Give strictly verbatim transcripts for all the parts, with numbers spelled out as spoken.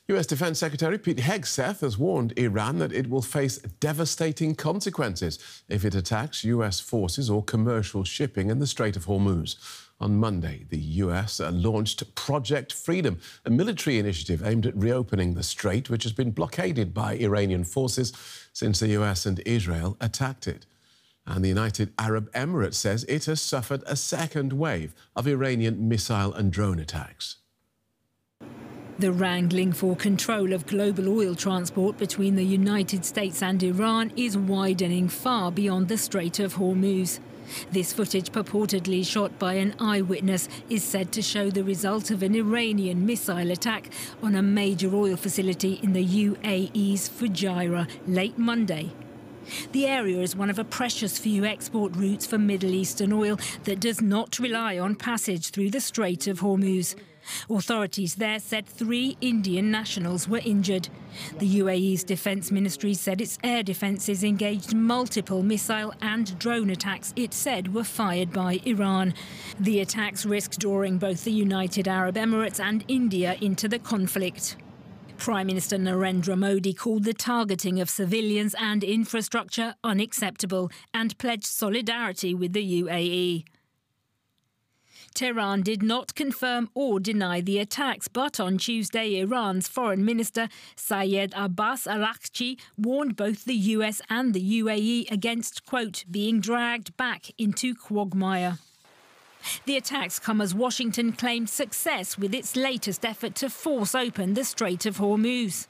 U S Defense Secretary Pete Hegseth has warned Iran that it will face devastating consequences if it attacks U S forces or commercial shipping in the Strait of Hormuz. On Monday, the U S launched Project Freedom, a military initiative aimed at reopening the strait, which has been blockaded by Iranian forces since the U S and Israel attacked it. And the United Arab Emirates says it has suffered a second wave of Iranian missile and drone attacks. The wrangling for control of global oil transport between the United States and Iran is widening far beyond the Strait of Hormuz. This footage, purportedly shot by an eyewitness, is said to show the result of an Iranian missile attack on a major oil facility in the U A E's Fujairah late Monday. The area is one of a precious few export routes for Middle Eastern oil that does not rely on passage through the Strait of Hormuz. Authorities there said three Indian nationals were injured. The U A E's defence ministry said its air defences engaged multiple missile and drone attacks it said were fired by Iran. The attacks risked drawing both the United Arab Emirates and India into the conflict. Prime Minister Narendra Modi called the targeting of civilians and infrastructure unacceptable and pledged solidarity with the U A E. Tehran did not confirm or deny the attacks, but on Tuesday, Iran's Foreign Minister Sayed Abbas Araghchi warned both the U S and the U A E against, quote, being dragged back into quagmire. The attacks come as Washington claimed success with its latest effort to force open the Strait of Hormuz.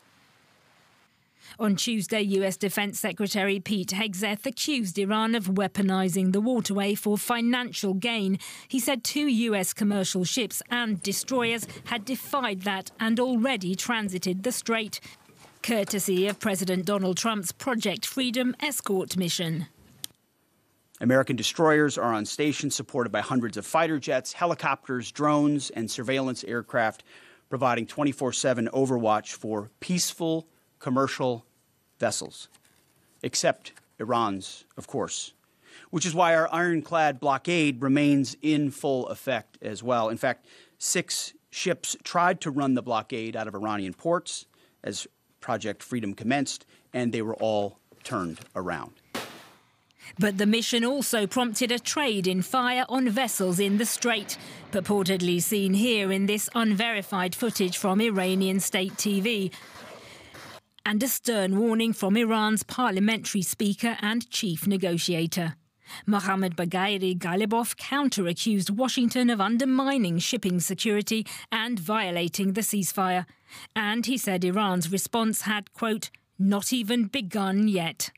On Tuesday, U S Defense Secretary Pete Hegseth accused Iran of weaponizing the waterway for financial gain. He said two U S commercial ships and destroyers had defied that and already transited the strait, courtesy of President Donald Trump's Project Freedom escort mission. American destroyers are on station, supported by hundreds of fighter jets, helicopters, drones, and surveillance aircraft, providing twenty-four seven overwatch for peaceful commercial vessels, except Iran's, of course, which is why our ironclad blockade remains in full effect as well. In fact, six ships tried to run the blockade out of Iranian ports as Project Freedom commenced, and they were all turned around. But the mission also prompted a trade in fire on vessels in the strait, purportedly seen here in this unverified footage from Iranian state T V. And a stern warning from Iran's parliamentary speaker and chief negotiator. Mohammad Baghaeri Ghalibaf counter-accused Washington of undermining shipping security and violating the ceasefire. And he said Iran's response had, quote, not even begun yet.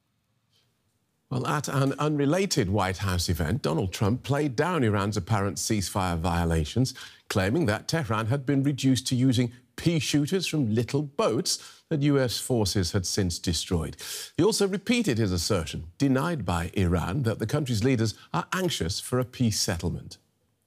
Well, at an unrelated White House event, Donald Trump played down Iran's apparent ceasefire violations, claiming that Tehran had been reduced to using pea shooters from little boats that U S forces had since destroyed. He also repeated his assertion, denied by Iran, that the country's leaders are anxious for a peace settlement.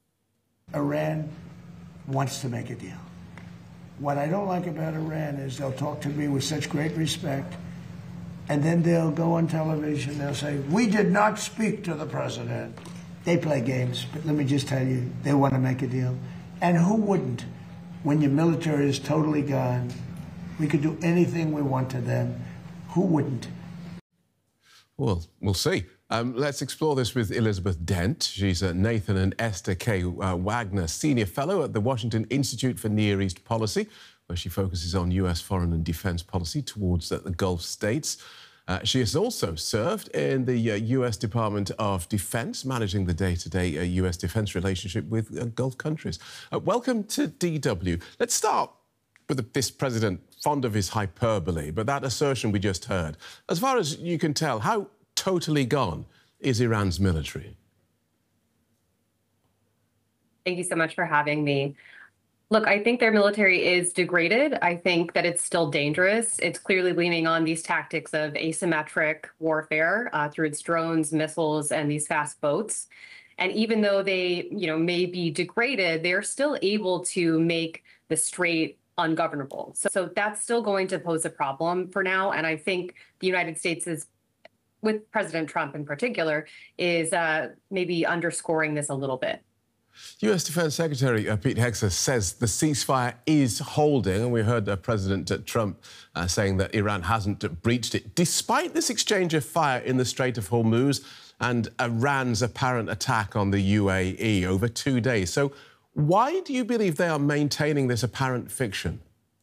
Iran wants to make a deal. What I don't like about Iran is they'll talk to me with such great respect, and then they'll go on television, they'll say, we did not speak to the president. They play games, but let me just tell you, they want to make a deal. And who wouldn't? When your military is totally gone, we could do anything we want to them. Who wouldn't? Well, we'll see. Um, let's explore this with Elizabeth Dent. She's a Nathan and Esther K. Uh, Wagner Senior Fellow at the Washington Institute for Near East Policy, where she focuses on U S foreign and defence policy towards uh, the Gulf states. Uh, she has also served in the uh, U S Department of Defense, managing the day-to-day uh, U S defense relationship with uh, Gulf countries. Uh, welcome to D W. Let's start with this president, fond of his hyperbole, but that assertion we just heard. As far as you can tell, how totally gone is Iran's military? Thank you so much for having me. Look, I think their military is degraded. I think that it's still dangerous. It's clearly leaning on these tactics of asymmetric warfare uh, through its drones, missiles, and these fast boats. And even though they, you know, may be degraded, they're still able to make the strait ungovernable. So, so that's still going to pose a problem for now. And I think the United States is, with President Trump in particular, is uh, maybe underscoring this a little bit. U S Defense Secretary uh, Pete Hegseth says the ceasefire is holding, and we heard uh, President uh, Trump uh, saying that Iran hasn't uh, breached it, despite this exchange of fire in the Strait of Hormuz and Iran's apparent attack on the U A E over two days. So why do you believe they are maintaining this apparent fiction?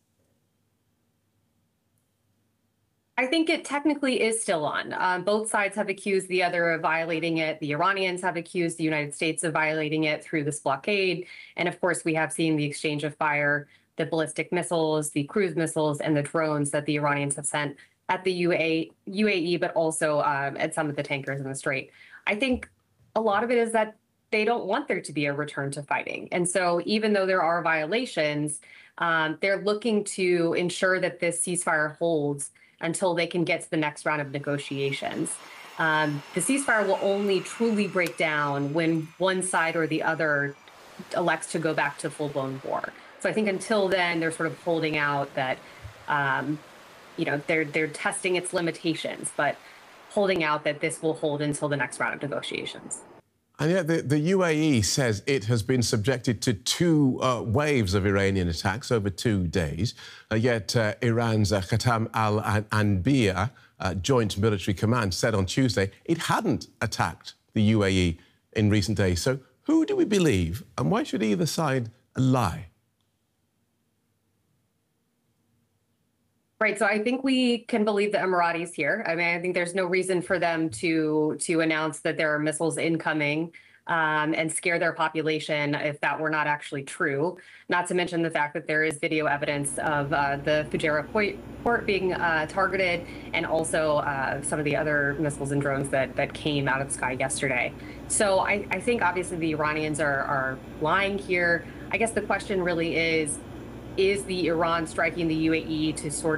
I think it technically is still on. Um, both sides have accused the other of violating it. The Iranians have accused the United States of violating it through this blockade. And of course, we have seen the exchange of fire, the ballistic missiles, the cruise missiles, and the drones that the Iranians have sent at the U A E, but also um, at some of the tankers in the Strait. I think a lot of it is that they don't want there to be a return to fighting. And so even though there are violations, um, they're looking to ensure that this ceasefire holds until they can get to the next round of negotiations. Um, the ceasefire will only truly break down when one side or the other elects to go back to full-blown war. So I think until then, they're sort of holding out that, um, you know, they're they're testing its limitations, but holding out that this will hold until the next round of negotiations. And yet the, the U A E says it has been subjected to two uh, waves of Iranian attacks over two days. Uh, yet uh, Iran's uh, Khatam al-Anbiya uh, Joint Military Command said on Tuesday it hadn't attacked the U A E in recent days. So who do we believe, and why should either side lie? Right. So I think we can believe the Emiratis here. I mean, I think there's no reason for them to to announce that there are missiles incoming um, and scare their population if that were not actually true. Not to mention the fact that there is video evidence of uh, the Fujairah port being uh, targeted, and also uh, some of the other missiles and drones that that came out of the sky yesterday. So I, I think obviously the Iranians are, are lying here. I guess the question really is, is the Iran striking the U A E to sort of